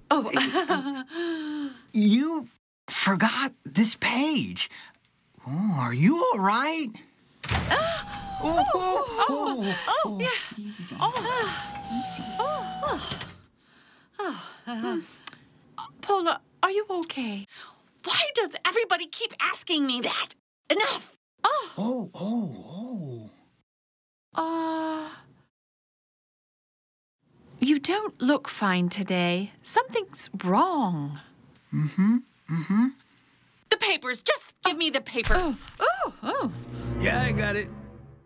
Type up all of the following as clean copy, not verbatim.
Oh. You forgot this page. Oh, are you all right? Yeah. Easy. Paula, are you okay? Why does everybody keep asking me that? Enough. You don't look fine today. Something's wrong. The papers. Just give me the papers. Yeah, I got it.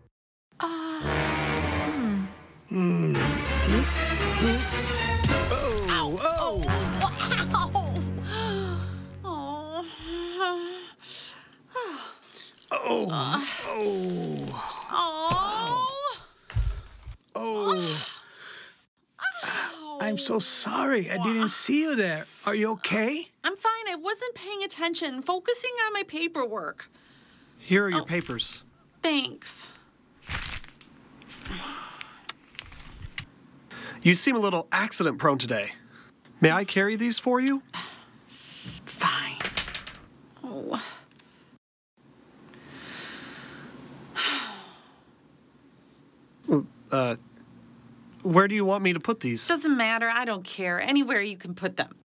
I'm so sorry. I didn't see you there. Are you okay? I'm fine. I wasn't paying attention, focusing on my paperwork. Here are your papers. Thanks. You seem a little accident-prone today. May I carry these for you? Fine. Oh. Where do you want me to put these? Doesn't matter. I don't care. Anywhere you can put them.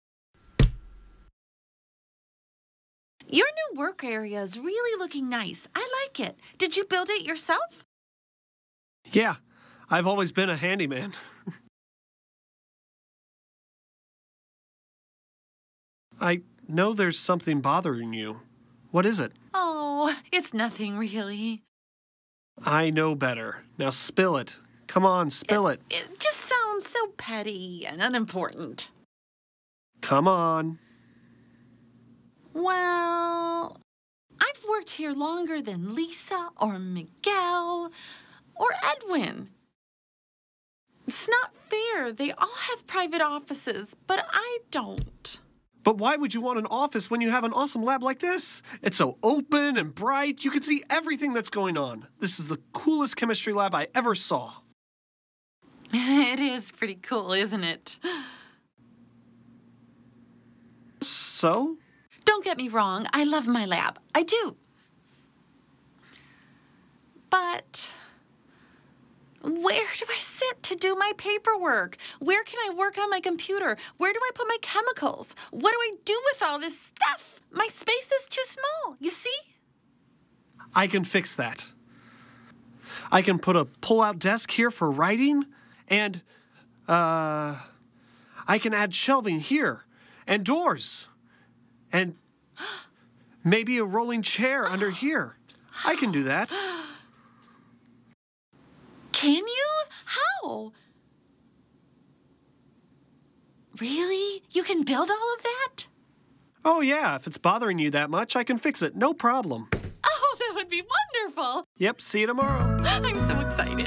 Your new work area is really looking nice. I like it. Did you build it yourself? Yeah, I've always been a handyman. I know there's something bothering you. What is it? Oh, it's nothing really. I know better. Now spill it. Come on, spill it. It just sounds so petty and unimportant. Come on. Well, I've worked here longer than Lisa or Miguel or Edwin. It's not fair. They all have private offices, but I don't. But why would you want an office when you have an awesome lab like this? It's so open and bright. You can see everything that's going on. This is the coolest chemistry lab I ever saw. It is pretty cool, isn't it? So? Don't get me wrong. I love my lab. I do. But where do I sit to do my paperwork? Where can I work on my computer? Where do I put my chemicals? What do I do with all this stuff? My space is too small, you see? I can fix that. I can put a pull-out desk here for writing, and I can add shelving here, and doors, and maybe a rolling chair under here. I can do that. Can you? How? Really? You can build all of that? Oh yeah, if it's bothering you that much, I can fix it. No problem. Oh, that would be wonderful. Yep, see you tomorrow. I'm so excited.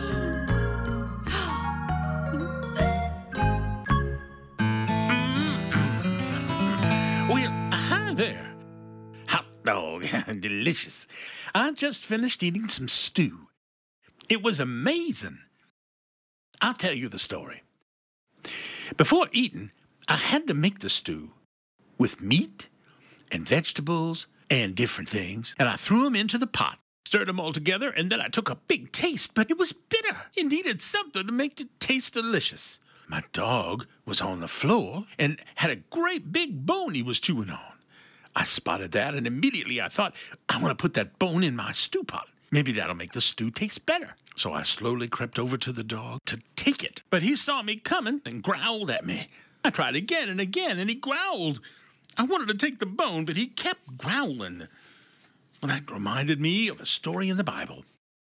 Well, hi there. Hot dog. Delicious. I just finished eating some stew. It was amazing. I'll tell you the story. Before eating, I had to make the stew with meat and vegetables and different things, and I threw them into the pot, stirred them all together, and then I took a big taste, but it was bitter. It needed something to make it taste delicious. My dog was on the floor and had a great big bone he was chewing on. I spotted that, and immediately I thought, I want to put that bone in my stew pot. Maybe that'll make the stew taste better. So I slowly crept over to the dog to take it. But he saw me coming and growled at me. I tried again and again, and he growled. I wanted to take the bone, but he kept growling. Well, that reminded me of a story in the Bible.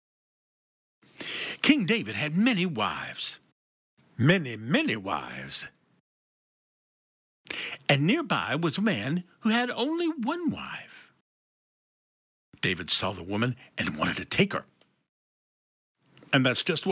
King David had many wives. Many, many wives. And nearby was a man who had only one wife. David saw the woman and wanted to take her. And that's just what